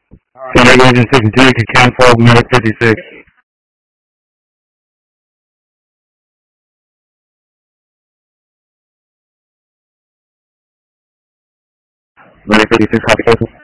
Flight Engine 62 to cancel minute 56. Minute 56, copy cancel.